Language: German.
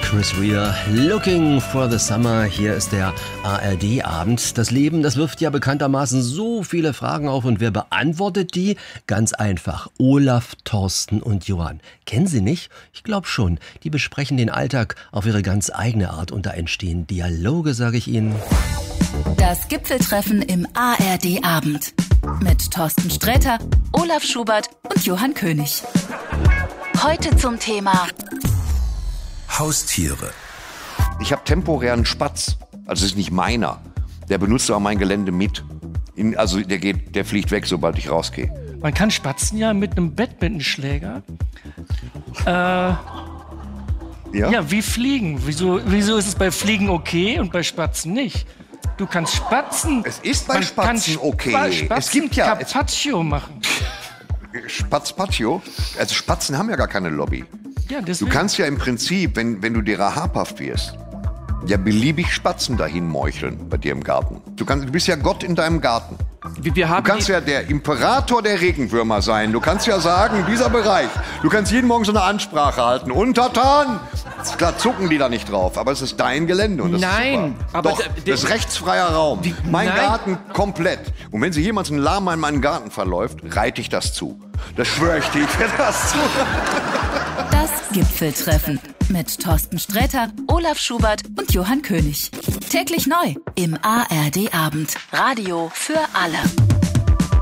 Chris Rea, Looking for the Summer. Hier ist der ARD-Abend. Das Leben, das wirft ja bekanntermaßen so viele Fragen auf. Und wer beantwortet die? Ganz einfach. Olaf, Thorsten und Johann. Kennen Sie nicht? Ich glaube schon. Die besprechen den Alltag auf ihre ganz eigene Art. Und da entstehen Dialoge, sage ich Ihnen. Das Gipfeltreffen im ARD-Abend. Mit Thorsten Sträter, Olaf Schubert und Johann König. Heute zum Thema Haustiere. Ich habe temporär einen Spatz. Also es ist nicht meiner. Der benutzt aber mein Gelände mit. Der fliegt weg, sobald ich rausgehe. Man kann Spatzen ja mit einem Badmintonschläger. Ja, wie Fliegen. Wieso ist es bei Fliegen okay und bei Spatzen nicht? Du kannst Spatzen. Es ist bei Spatzen okay. Spatzen es gibt ja Carpaccio machen. Spatzpaccio? Also Spatzen haben ja gar keine Lobby. Ja, du kannst ja im Prinzip, wenn du derer habhaft wirst, ja beliebig Spatzen dahin meucheln bei dir im Garten. Du bist ja Gott in deinem Garten. Du kannst ja der Imperator der Regenwürmer sein. Du kannst ja sagen, dieser Bereich, du kannst jeden Morgen so eine Ansprache halten. Untertan! Klar zucken die da nicht drauf, aber es ist dein Gelände und das ist super. Aber doch, das ist rechtsfreier Raum. Mein Garten komplett. Und wenn sich jemals ein Lama in meinen Garten verläuft, reite ich das zu. Das schwöre ich dir, ich werde das zu. Das Gipfeltreffen mit Thorsten Sträter, Olaf Schubert und Johann König. Täglich neu im ARD-Abend. Radio für alle.